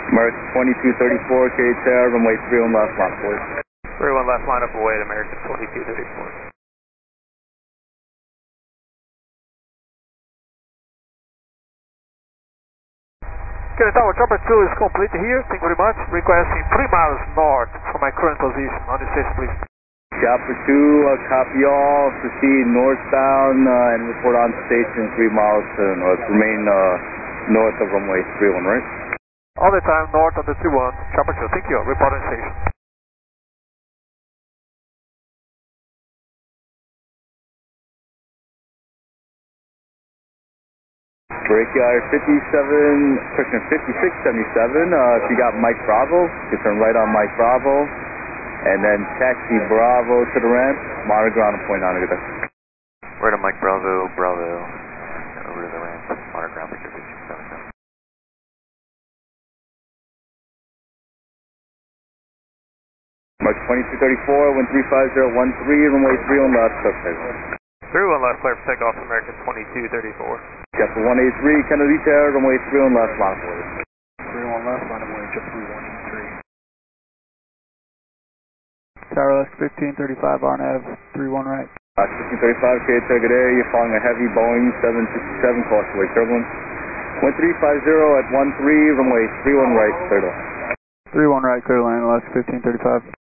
American 2234, KTR, runway 31 left, line up away. 31 left, line up away at American 2234. Okay, Tower, chopper 2 is complete here, thank you very much. Requesting 3 miles north from my current position, on the station please. Chopper 2, copy all, proceed northbound and report on station 3 miles to the north. Remain north of runway 31, right? All the time north of the 31, chopper 2, thank you, report on station. Brickyard 5677, if you got Mike Bravo, you turn right on Mike Bravo, and then taxi Bravo to the ramp, monitor ground and point on it. Right on Mike Bravo, Bravo, and over to the ramp, monitor ground for 5677. Mark 2234, 135.013, runway 31 left, suspect. 31 left, clear for takeoff, American 2234. Chapter 183, Kennedy Tower, runway 31 left, line up away. 31 left, line up away, Chapter 183. Tower left 1535, RNAV 31 right. 1535, KTR, good day. You're following a heavy Boeing 767, course away, turbulence. 1350 at 13, runway 31 right, clear to land. 31 right, clear to land, left 1535.